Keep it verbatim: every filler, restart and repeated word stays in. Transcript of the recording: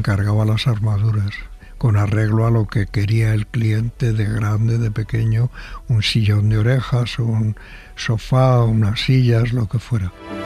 Cargaba las armaduras con arreglo a lo que quería el cliente, de grande, de pequeño, un sillón de orejas, un sofá, unas sillas, lo que fuera.